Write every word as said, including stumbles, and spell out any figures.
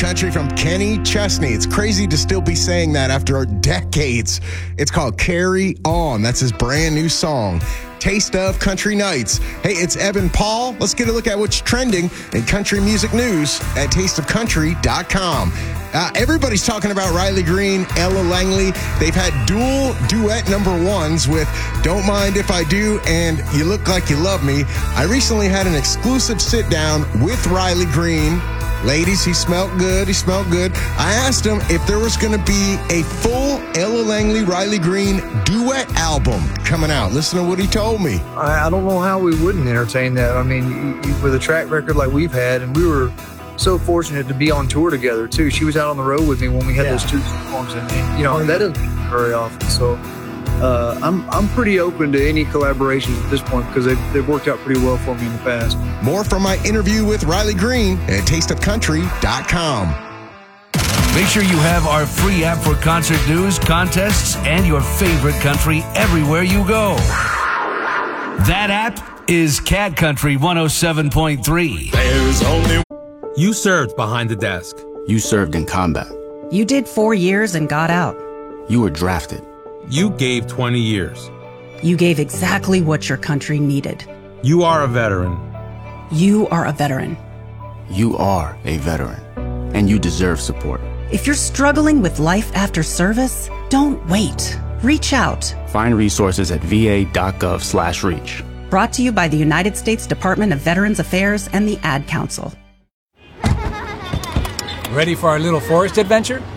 Country from Kenny Chesney. It's crazy to still be saying that after decades. It's called Carry On. That's his brand new song. Taste of Country Nights. Hey, it's Evan Paul. Let's get a look at what's trending in country music news at taste of country dot com. Uh, everybody's talking about Riley Green, Ella Langley. They've had dual duet number ones with Don't Mind If I Do and You Look Like You Love Me. I recently had an exclusive sit down with Riley Green. Ladies, he smelled good. He smelled good. I asked him if there was going to be a full Ella Langley, Riley Green duet album coming out. Listen to what he told me. I, I don't know how we wouldn't entertain that. I mean, you, you, with a track record like we've had, and we were so fortunate to be on tour together, too. She was out on the road with me when we had yeah. those two songs, and, and, you know, that doesn't happen very often. So uh, I'm I'm pretty open to any collaborations at this point because they've, they've worked out pretty well for me in the past. More from my interview with Riley Green at taste of country dot com. Make sure you have our free app for concert news, contests, and your favorite country everywhere you go. That app is Cat Country one oh seven point three. There's only... You served behind the desk. You served in combat. You did four years and got out. You were drafted. You gave twenty years. You gave exactly what your country needed. You are a veteran. You are a veteran. You are a veteran, and you deserve support. If you're struggling with life after service, don't wait. Reach out. Find resources at va.gov slash reach. Brought to you by the United States Department of Veterans Affairs and the Ad Council. Ready for our little forest adventure?